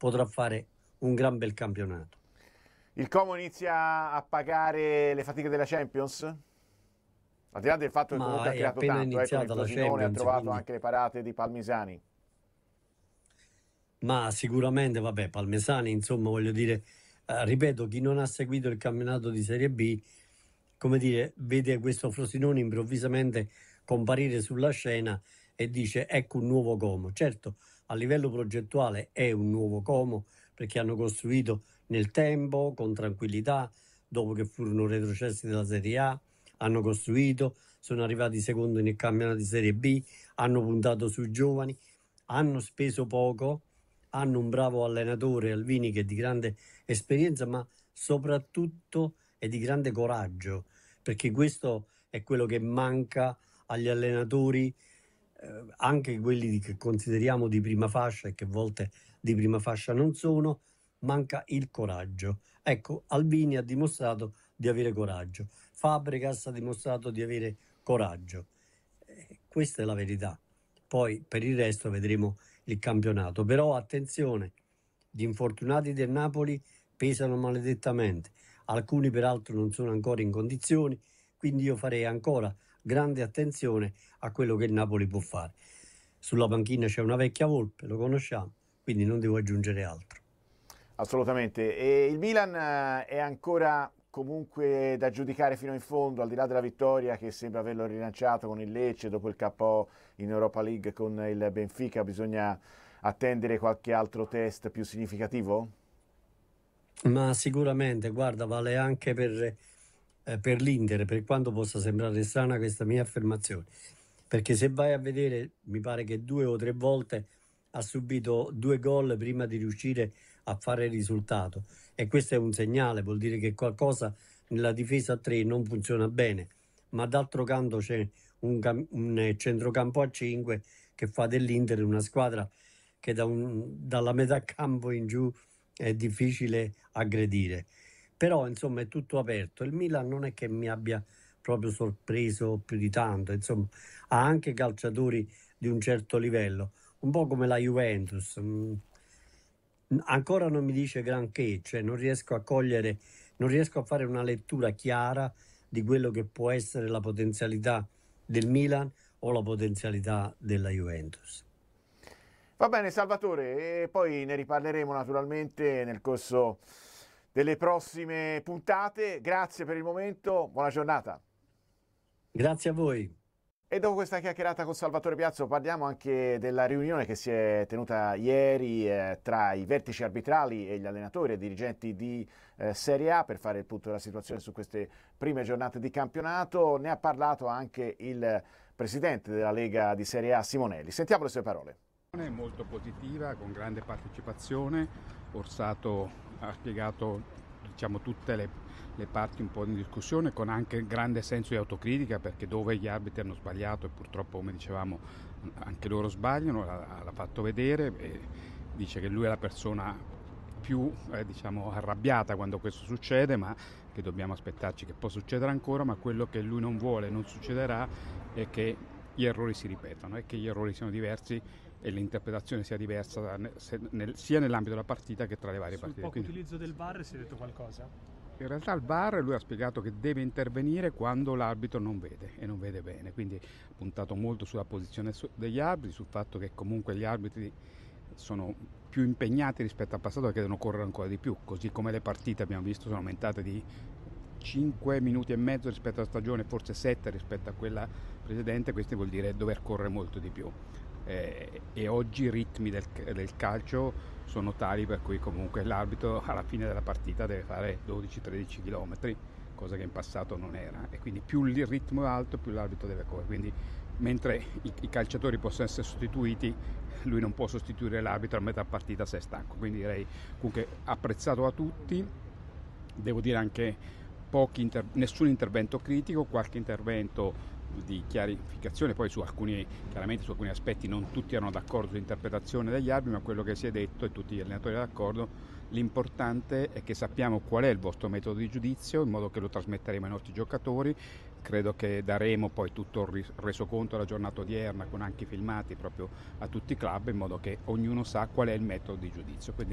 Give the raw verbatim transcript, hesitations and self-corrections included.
potrà fare un gran bel campionato. Il Como inizia a pagare le fatiche della Champions? Al di là del fatto che Ma comunque ha è creato appena tanto, eh, con il iniziata la Frosinone ha Champions, trovato quindi... anche le parate di Palmisani. Ma sicuramente, vabbè, Palmesani, insomma, voglio dire, eh, ripeto, chi non ha seguito il campionato di Serie B, come dire, vede questo Frosinone improvvisamente comparire sulla scena e dice ecco un nuovo Como. Certo, a livello progettuale è un nuovo Como perché hanno costruito nel tempo, con tranquillità, dopo che furono retrocessi dalla Serie A, hanno costruito, sono arrivati secondo nel campionato di Serie B, hanno puntato sui giovani, hanno speso poco, hanno un bravo allenatore, Alvini, che è di grande esperienza, ma soprattutto è di grande coraggio, perché questo è quello che manca agli allenatori, eh, anche quelli di- che consideriamo di prima fascia e che a volte di prima fascia non sono, manca il coraggio. Ecco, Alvini ha dimostrato di avere coraggio, Fabregas ha dimostrato di avere coraggio. Eh, questa è la verità. Poi per il resto vedremo il campionato. Però attenzione, gli infortunati del Napoli pesano maledettamente, alcuni peraltro non sono ancora in condizioni, quindi io farei ancora grande attenzione a quello che il Napoli può fare. Sulla panchina c'è una vecchia Volpe, lo conosciamo, quindi non devo aggiungere altro. Assolutamente. E il Milan eh, è ancora comunque da giudicare fino in fondo, al di là della vittoria che sembra averlo rilanciato con il Lecce dopo il K O in Europa League con il Benfica. Bisogna attendere qualche altro test più significativo? Ma sicuramente, guarda, vale anche per, eh, per l'Inter, per quanto possa sembrare strana questa mia affermazione. Perché se vai a vedere, mi pare che due o tre volte ha subito due gol prima di riuscire a fare il risultato. E questo è un segnale, vuol dire che qualcosa nella difesa a tre non funziona bene. Ma d'altro canto c'è un, cam- un eh, centrocampo a cinque che fa dell'Inter una squadra che da un- dalla metà campo in giù è difficile aggredire. Però insomma è tutto aperto. Il Milan non è che mi abbia proprio sorpreso più di tanto, insomma ha anche calciatori di un certo livello, un po' come la Juventus. Mm, ancora non mi dice granché, cioè non riesco a cogliere, non riesco a fare una lettura chiara di quello che può essere la potenzialità del Milan o la potenzialità della Juventus. Va bene Salvatore, e poi ne riparleremo naturalmente nel corso delle prossime puntate. Grazie per il momento, buona giornata. Grazie a voi. E dopo questa chiacchierata con Salvatore Piazzo parliamo anche della riunione che si è tenuta ieri eh, tra i vertici arbitrali e gli allenatori e dirigenti di eh, Serie A per fare il punto della situazione su queste prime giornate di campionato. Ne ha parlato anche il presidente della Lega di Serie A, Simonelli. Sentiamo le sue parole. Molto positiva, con grande partecipazione. Orsato ha spiegato, diciamo, tutte le, le parti un po' in discussione, con anche grande senso di autocritica, perché dove gli arbitri hanno sbagliato, e purtroppo come dicevamo anche loro sbagliano, l'ha, l'ha fatto vedere, e dice che lui è la persona più eh, diciamo arrabbiata quando questo succede, ma che dobbiamo aspettarci che può succedere ancora, ma quello che lui non vuole non succederà è che gli errori si ripetano e che gli errori siano diversi e l'interpretazione sia diversa nel, sia nell'ambito della partita che tra le varie Sul partite. Sul poco Quindi, utilizzo del V A R si è detto qualcosa? In realtà il V A R lui ha spiegato che deve intervenire quando l'arbitro non vede e non vede bene, quindi ha puntato molto sulla posizione degli arbitri, sul fatto che comunque gli arbitri sono più impegnati rispetto al passato perché devono correre ancora di più, così come le partite abbiamo visto sono aumentate di cinque minuti e mezzo rispetto alla stagione, forse sette rispetto a quella precedente, questo vuol dire dover correre molto di più. Eh, e oggi i ritmi del, del calcio sono tali per cui comunque l'arbitro alla fine della partita deve fare dodici tredici chilometri, cosa che in passato non era, e quindi più il ritmo è alto più l'arbitro deve correre, quindi mentre i, i calciatori possono essere sostituiti, lui non può sostituire l'arbitro a metà partita se è stanco, quindi direi comunque apprezzato da tutti. Devo dire anche pochi inter- nessun intervento critico, qualche intervento di chiarificazione, poi su alcuni, chiaramente su alcuni aspetti non tutti erano d'accordo sull'interpretazione degli arbitri, ma quello che si è detto e tutti gli allenatori sono d'accordo, l'importante è che sappiamo qual è il vostro metodo di giudizio, in modo che lo trasmetteremo ai nostri giocatori. Credo che daremo poi tutto il resoconto della giornata odierna con anche i filmati proprio a tutti i club, in modo che ognuno sa qual è il metodo di giudizio. Quindi